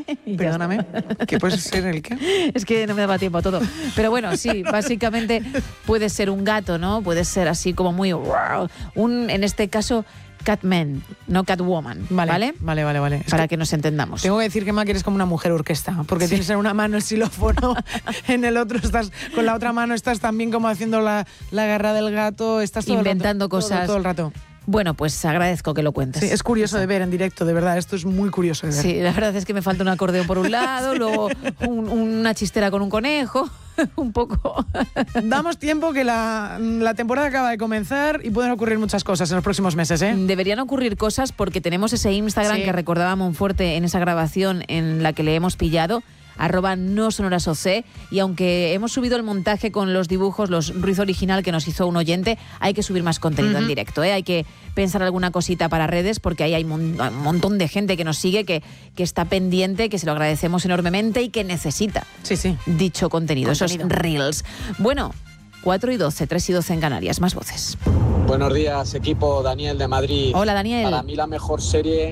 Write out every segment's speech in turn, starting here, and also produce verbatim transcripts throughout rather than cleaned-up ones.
Perdóname, ¿qué puede ser el qué? Es que no me daba tiempo a todo. Pero bueno, sí, básicamente puede ser un gato, ¿no? Puede ser así como muy... Un, en este caso, Catman, no Catwoman, ¿vale? ¿Vale? Vale, vale, vale. Es Para que que nos entendamos. Tengo que decir que Maki eres como una mujer orquesta, porque sí. Tienes en una mano el xilófono, en el otro estás, con la otra mano estás también como haciendo la, la garra del gato, estás todo inventando el rato, cosas. Todo, todo el rato. Bueno, pues agradezco que lo cuentes. Sí, es curioso sí. de ver en directo, de verdad, esto es muy curioso de ver. Sí, la verdad es que me falta un acordeón por un lado, luego un, una chistera con un conejo, un poco. Damos tiempo que la, la temporada acaba de comenzar y pueden ocurrir muchas cosas en los próximos meses, ¿eh? Deberían ocurrir cosas porque tenemos ese Instagram sí. que recordaba Monforte en esa grabación en la que le hemos pillado, arroba no sonoras oc, y aunque hemos subido el montaje con los dibujos, los Ruiz original que nos hizo un oyente, hay que subir más contenido uh-huh. en directo, ¿eh? Hay que pensar alguna cosita para redes porque ahí hay un montón de gente que nos sigue, que, que está pendiente, que se lo agradecemos enormemente y que necesita sí, sí. dicho contenido, contenido, esos reels. Bueno, cuatro y doce, tres y doce en Canarias, más voces. Buenos días, equipo, Daniel de Madrid. Hola, Daniel. Para mí la mejor serie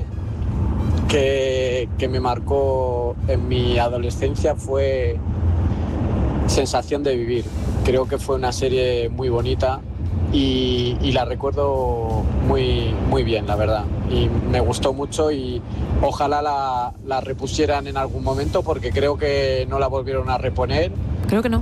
que, que me marcó en mi adolescencia fue Sensación de Vivir. Creo que fue una serie muy bonita y, y la recuerdo muy, muy bien, la verdad. Y me gustó mucho y ojalá la, la repusieran en algún momento porque creo que no la volvieron a reponer. Creo que no.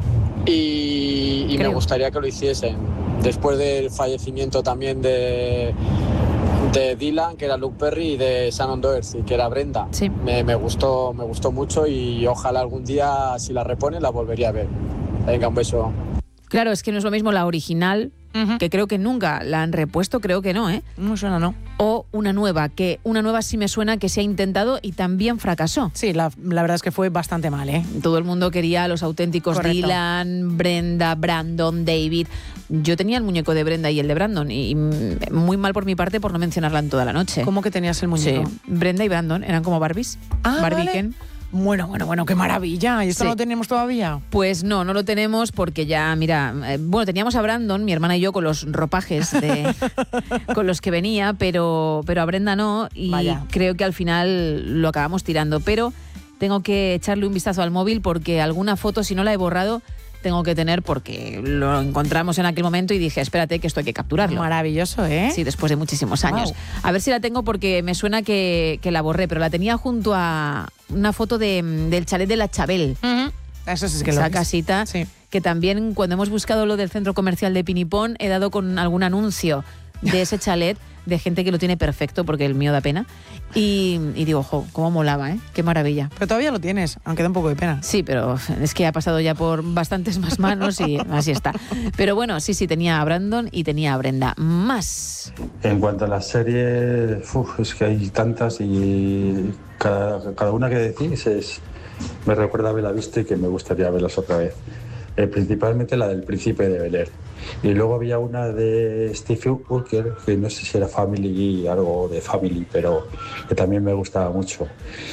Y, y me gustaría que lo hiciesen. Después del fallecimiento también de... de Dylan, que era Luke Perry, y de Shannon Doherty, que era Brenda. Sí. Me, me, gustó, me gustó mucho y ojalá algún día, si la repone, la volvería a ver. Venga, un beso. Claro, es que no es lo mismo la original, uh-huh. que creo que nunca la han repuesto, creo que no, ¿eh? No suena, no. O una nueva, que una nueva sí me suena que se ha intentado y también fracasó. Sí, la, la verdad es que fue bastante mal, ¿eh? Todo el mundo quería a los auténticos Correcto. Dylan, Brenda, Brandon, David. Yo tenía el muñeco de Brenda y el de Brandon y, y muy mal por mi parte por no mencionarla en toda la noche. ¿Cómo que tenías el muñeco? Sí, Brenda y Brandon eran como Barbies. Ah, Barbie vale. Ken. Bueno, bueno, bueno, qué maravilla. ¿Y esto sí. no lo tenemos todavía? Pues no, no lo tenemos porque ya, mira, eh, bueno, teníamos a Brandon, mi hermana y yo, con los ropajes de, con los que venía, pero, pero a Brenda no, y Vaya. creo que al final lo acabamos tirando. Pero tengo que echarle un vistazo al móvil porque alguna foto, si no la he borrado, tengo que tener porque lo encontramos en aquel momento y dije, espérate que esto hay que capturarlo. Maravilloso, ¿eh? Sí, después de muchísimos años. Wow. A ver si la tengo porque me suena que, que la borré, pero la tenía junto a una foto de, del chalet de la Chabel. Uh-huh. Eso sí es que Esa lo es. casita, sí. que también cuando hemos buscado lo del centro comercial de Pinipón, he dado con algún anuncio de ese chalet de gente que lo tiene perfecto, porque el mío da pena. Y, y digo, ojo, cómo molaba, ¿eh? Qué maravilla. Pero todavía lo tienes, aunque da un poco de pena. Sí, pero es que ha pasado ya por bastantes más manos y así está. Pero bueno, sí, sí, tenía a Brandon y tenía a Brenda. Más. En cuanto a las series, uf, es que hay tantas y cada, cada una que decís es, me recuerda a haberla visto y que me gustaría verlas otra vez. Eh, principalmente la del Príncipe de Bel-Air. Y luego había una de Steve Urkel, que no sé si era Family, algo de Family, pero que también me gustaba mucho.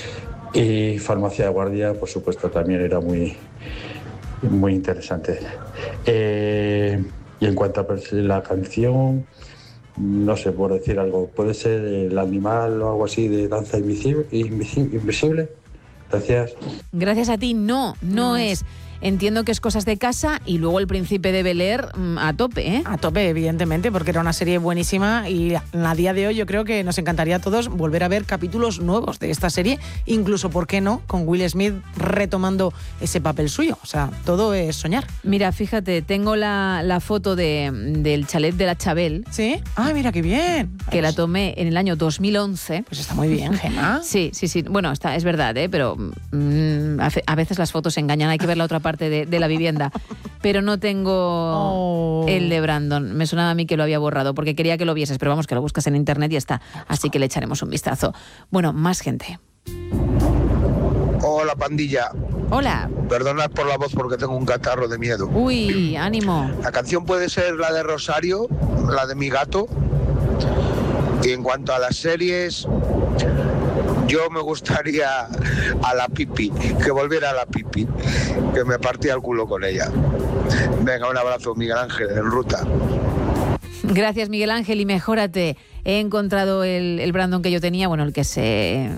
Y Farmacia de Guardia, por supuesto, también era muy, muy interesante. Eh, y en cuanto a la canción, no sé, por decir algo, puede ser El Animal o algo así de Danza Invisible. invisible. Gracias. Gracias a ti, no, no es... Entiendo que es Cosas de Casa y luego El Príncipe de Bel-Air a tope, ¿eh? A tope, evidentemente, porque era una serie buenísima y a día de hoy yo creo que nos encantaría a todos volver a ver capítulos nuevos de esta serie, incluso, ¿por qué no?, con Will Smith retomando ese papel suyo. O sea, todo es soñar. Mira, fíjate, tengo la, la foto de, del chalet de la Chabel. ¿Sí? ¡Ah, mira qué bien! Que pues, la tomé en el año dos mil once. Pues está muy bien, Gemma. Sí, sí, sí. Bueno, está, es verdad, ¿eh? Pero mmm, a veces las fotos engañan, hay que ver la otra parte de, de la vivienda. Pero no tengo oh. el de Brandon. Me sonaba a mí que lo había borrado porque quería que lo vieses, pero vamos, que lo buscas en internet y ya está. Así que le echaremos un vistazo. Bueno, más gente. Hola, pandilla. Hola. Perdonad por la voz porque tengo un catarro de miedo. Uy, ánimo. La canción puede ser la de Rosario, la de Mi Gato. Y en cuanto a las series, yo me gustaría a la Pipi, que volviera a la Pipi, que me partía el culo con ella. Venga, un abrazo, Miguel Ángel, en ruta. Gracias, Miguel Ángel, y mejórate. He encontrado el, el Brandon que yo tenía, bueno, el que se